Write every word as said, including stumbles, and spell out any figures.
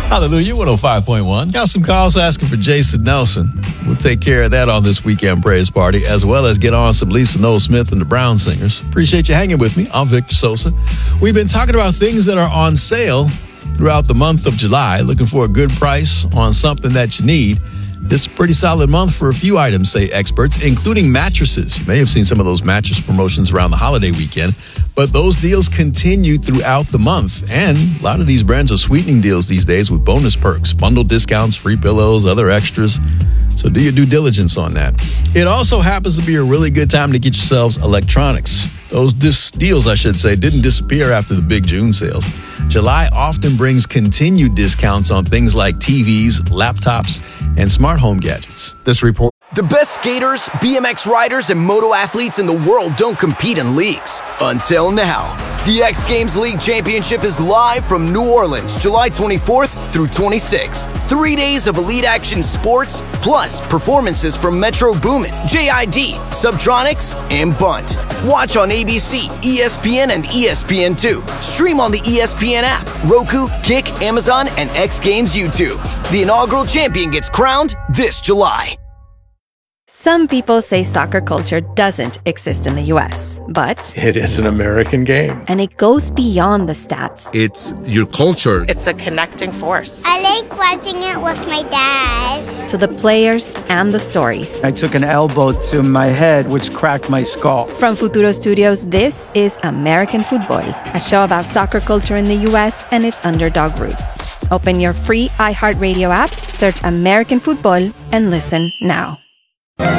Hallelujah, one oh five point one. Got some calls asking for Jason Nelson. We'll take care of that on this weekend praise party, as well as get on some Lisa Noel Smith and the Brown Singers. Appreciate you hanging with me. I'm Victor Sosa. We've been talking about things that are on sale throughout the month of July, looking for a good price on something that you need. This is a pretty solid month for a few items, say experts, including mattresses. You may have seen some of those mattress promotions around the holiday weekend, but those deals continue throughout the month. And a lot of these brands are sweetening deals these days with bonus perks, bundle discounts, free pillows, other extras. So do your due diligence on that. It also happens to be a really good time to get yourselves electronics. Those dis- deals, I should say, didn't disappear after the big June sales. July often brings continued discounts on things like T Vs, laptops, and smart home gadgets. This report. The best skaters, B M X riders, and moto athletes in the world don't compete in leagues. Until now. The X Games League Championship is live from New Orleans, July twenty-fourth through twenty-sixth. Three days of elite action sports, plus performances from Metro Boomin, J I D, Subtronics, and Bunt. Watch on A B C, E S P N, and E S P N two. Stream on the E S P N app, Roku, Kick, Amazon, and X Games YouTube. The inaugural champion gets crowned this July. Some people say soccer culture doesn't exist in the U S, but It is an American game. and it goes beyond the stats. It's your culture. It's a connecting force. I like watching it with my dad. To the players and the stories. I took an elbow to my head, which cracked my skull. From Futuro Studios, this is American Football, a show about soccer culture in the U S and its underdog roots. Open your free iHeartRadio app, search American Football, and listen now.